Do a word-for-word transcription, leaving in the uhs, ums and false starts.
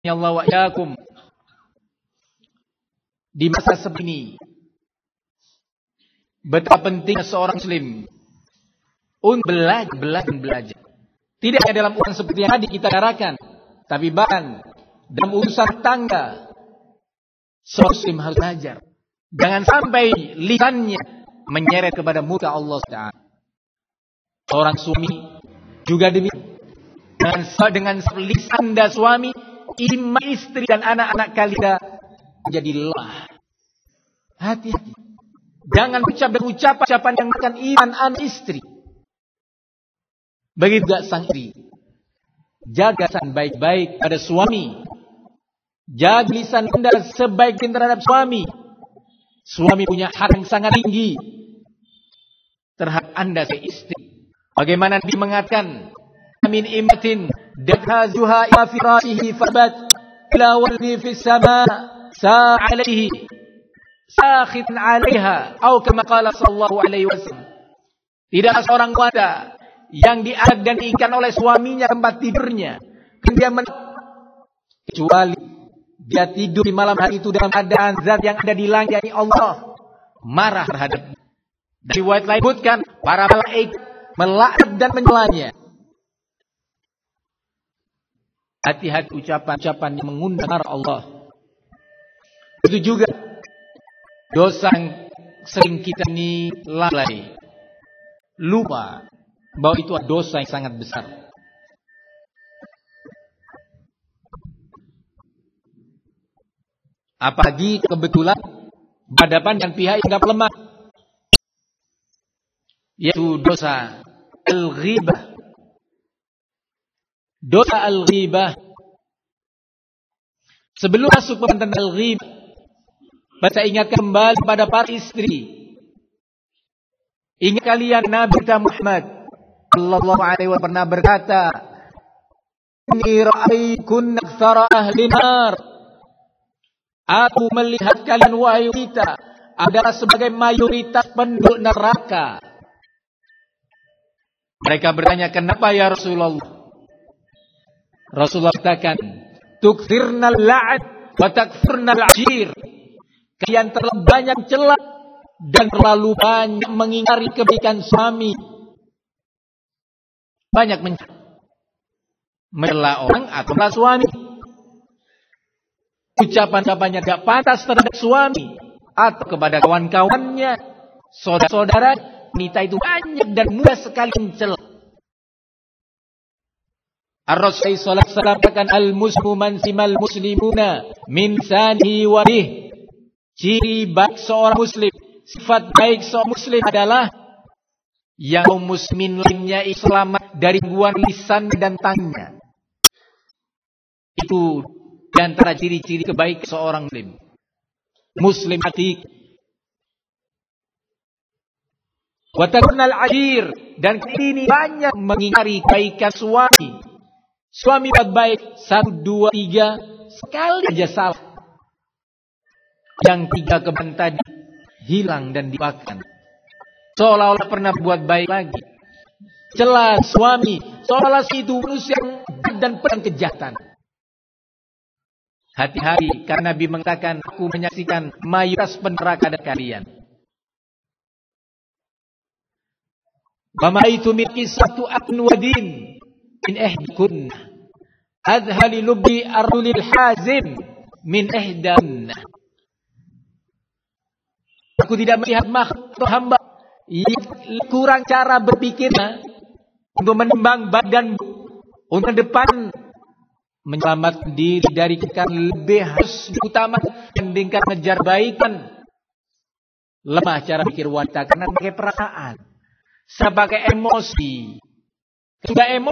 Ya Allah wa iyyakum. Di masa seperti ini, betapa pentingnya seorang muslim untuk belajar, belajar, belajar. Tidak hanya dalam urusan seperti yang tadi kita bicarakan, tapi bahkan dalam urusan tangga, seorang muslim harus belajar. Jangan sampai lisannya menyeret kepada muka Allah Taala. Seorang suami juga demikian. Dengan, dengan lisan dan suami, imam, istri dan anak-anak kalian menjadi lelah. Hati-hati. Jangan ucap dan ucapan-ucapan yang makan iman anak istri. Begitu juga sang istri. Jaga lisan baik-baik pada suami. Jaga lisan anda sebaik terhadap suami. Suami punya hak yang sangat tinggi terhadap anda sebagai istri. Bagaimana Nabi mengatakan, min imatin dakhazuha ila firashihi fabat ila waldi fis sama sa alaihi sakhit 'alaiha atau kama qala sallallahu alaihi wasallam. Tidak seorang wanita yang diangkat dan diikat oleh suaminya tempat tidurnya, dia men- kecuali dia tidur di malam hari itu dalam keadaan zat yang ada di langit, yakni Allah marah terhadap. Dari riwayat lain disebutkan para malaikat melaknat dan mencelanya. Hati-hati ucapan-ucapan yang mengundang marah Allah. Itu juga dosa yang sering kita ini lalai, lupa bahwa itu adalah dosa yang sangat besar. Apalagi kebetulan berhadapan dengan pihak yang anggap lemah, yaitu dosa al-ghibah. Dosa al-ghibah. Sebelum masuk pembahasan al-ghibah, saya ingatkan kembali pada para istri. Ingat kalian Nabi Muhammad sallallahu alaihi wasallam pernah berkata, "Inni ra'aykunna aktsara ahli nar." Aku melihat kalian wahai wanita adalah sebagai mayoritas penduduk neraka. Mereka bertanya, "Kenapa ya Rasulullah?" Rasulullah katakan, "Tukthirnal la'at wa takfurnal 'ashir." Kalian terlalu banyak celah dan terlalu banyak mengingkari kebaikan suami. Banyak mencela orang atau mencela suami. Ucapan-ucapannya tidak pantas terhadap suami atau kepada kawan-kawannya, saudara-saudara. Wanita itu banyak dan mudah sekali mencela. Ar-Rasul sallallahu alaihi wasallam katakan, "Al-muslimu man simal muslimuna min sanihi wa bih." Ciri baik seorang muslim, sifat baik seorang muslim adalah yang kaum muslimin lainnya selamat dari gangguan lisan dan tangannya. Itu di antara ciri-ciri kebaikan seorang muslim. Muslim atik. Wa takurnal 'ashir, dan ini banyak mengingkari kebaikan suami. Suami buat baik satu dua tiga sekali aja salah. Yang tiga kebaikan tadi hilang dan dilupakan. Seolah-olah pernah buat baik lagi. Celah suami, seolah-olah itu manusia yang dan penuh kejahatan. Hati-hati, karena Nabi mengatakan, aku menyaksikan mayoritas neraka dari kalian. Wa ma itu min qissatu aqn wadin min ihdikunna adhali lubbi arulil hazim min ihdan. Aku tidak melihat makhluk atau hamba yang kurang cara berpikirnya untuk menimbang badan untuk depan menyelamatkan diri dari kekal lebih harus diutamakan dibandingkan ngejar baikan. Lemah cara pikir wanita karena pakai perasaan, saya pakai emosi. Sudah emosi